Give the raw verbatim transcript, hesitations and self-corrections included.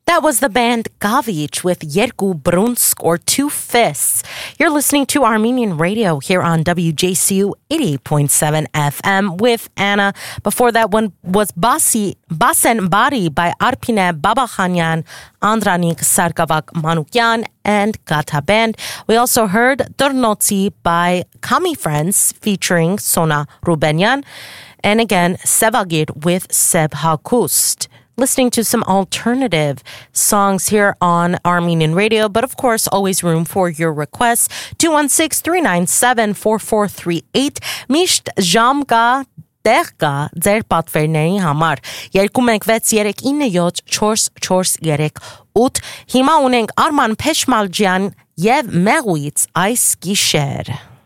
That was the band Gavich with Yerku Brunsk, or Two Fists. You're listening to Armenian Radio here on W J C U eighty-eight point seven F M with Anna. Before that one was Basi, Basen Bari by Arpine Babakhanyan, Andranik Sarkavak Manukyan, and Gata Band. We also heard Dornotsi by Kami Friends featuring Sona Rubenyan. And again, Sevagir with Seb Hakust. Listening to some alternative songs here on Armenian Radio, but of course, always room for your requests. two one six, three nine seven, four four three eight. Misht Jamga Derga Zer Patvernerin Hamar. երկու մեկ վեց երեք ինը յոթ չորս չորս երեք ութ. Հիմա ունենք Արման Փեշմալջյան եւ Մեղուից այս գիշեր.